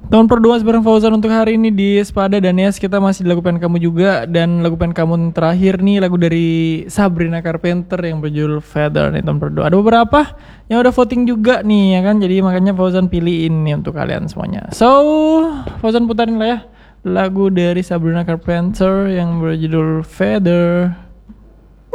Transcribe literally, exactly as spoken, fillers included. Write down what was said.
Teman berdua bareng Fauzan untuk hari ini di Espada dan Yes, kita masih di lagu pengen kamu juga. Dan lagu pengen kamu yang terakhir nih lagu dari Sabrina Carpenter yang berjudul Feather nih teman berdua. Ada beberapa yang udah voting juga nih ya kan. Jadi makanya Fauzan pilihin nih untuk kalian semuanya. So Fauzan putarin lah ya lagu dari Sabrina Carpenter yang berjudul Feather.